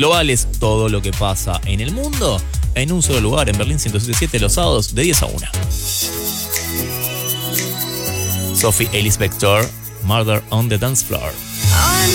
globales, todo lo que pasa en el mundo en un solo lugar, en Berlín 107.7 los sábados de 10 a 1. Sophie Ellis Bextor, Murder on the Dance Floor.